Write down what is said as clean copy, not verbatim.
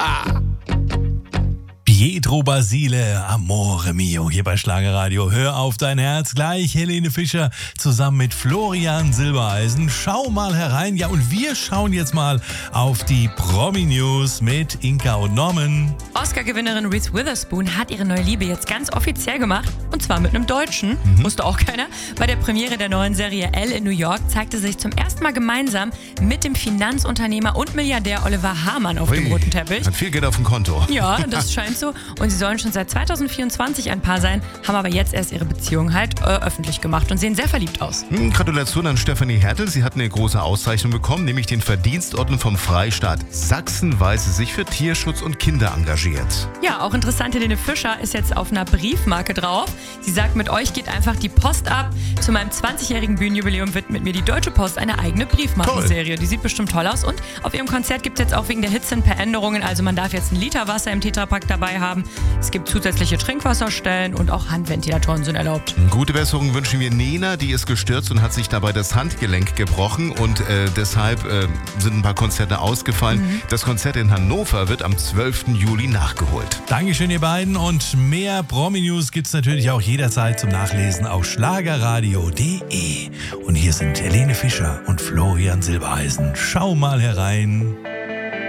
Pietro Basile, Amore Mio, hier bei Schlagerradio. Hör auf dein Herz, gleich Helene Fischer zusammen mit Florian Silbereisen. Schau mal herein. Ja, und wir schauen jetzt mal auf die Promi-News mit Inka und Norman. Oscar-Gewinnerin Reese Witherspoon hat ihre neue Liebe jetzt ganz offiziell gemacht. Und zwar mit einem Deutschen. Wusste auch keiner. Bei der Premiere der neuen Serie Elle in New York zeigte sie sich zum ersten Mal gemeinsam mit dem Finanzunternehmer und Milliardär Oliver Hamann auf dem roten Teppich. Hat viel Geld auf dem Konto. Ja, das scheint so. Und sie sollen schon seit 2024 ein Paar sein, haben aber jetzt erst ihre Beziehung halt öffentlich gemacht und sehen sehr verliebt aus. Gratulation an Stefanie Hertel. Sie hat eine große Auszeichnung bekommen, nämlich den Verdienstorden vom Freistaat Sachsen, weil sie sich für Tierschutz und Kinder engagiert. Ja, auch interessant, Helene Fischer ist jetzt auf einer Briefmarke drauf. Sie sagt, mit euch geht einfach die Post ab. Zu meinem 20-jährigen Bühnenjubiläum widmet mir die Deutsche Post eine eigene Briefmarkenserie. Die sieht bestimmt toll aus. Und auf ihrem Konzert gibt es jetzt auch wegen der Hitze ein paar Änderungen. Also man darf jetzt 1 Liter Wasser im Tetrapack dabei haben. Es gibt zusätzliche Trinkwasserstellen und auch Handventilatoren sind erlaubt. Gute Besserung wünschen wir Nena, die ist gestürzt und hat sich dabei das Handgelenk gebrochen und deshalb sind ein paar Konzerte ausgefallen. Das Konzert in Hannover wird am 12. Juli nachgeholt. Dankeschön, ihr beiden. Und mehr Promi-News gibt's natürlich auch jederzeit zum Nachlesen auf schlagerradio.de. Und hier sind Helene Fischer und Florian Silbereisen. Schau mal herein.